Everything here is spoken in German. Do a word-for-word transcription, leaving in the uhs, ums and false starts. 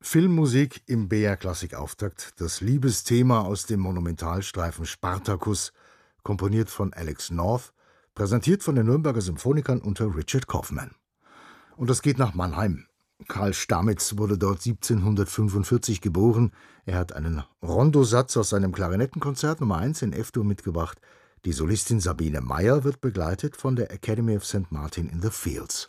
Filmmusik im B R-Klassik-Auftakt, das Liebesthema aus dem Monumentalstreifen Spartacus, komponiert von Alex North, präsentiert von den Nürnberger Symphonikern unter Richard Kaufmann. Und das geht nach Mannheim. Karl Stamitz wurde dort siebzehnhundertfünfundvierzig geboren. Er hat einen Rondosatz aus seinem Klarinettenkonzert Nummer eins in F-Dur mitgebracht. Die Solistin Sabine Meyer wird begleitet von der Academy of Saint Martin in the Fields.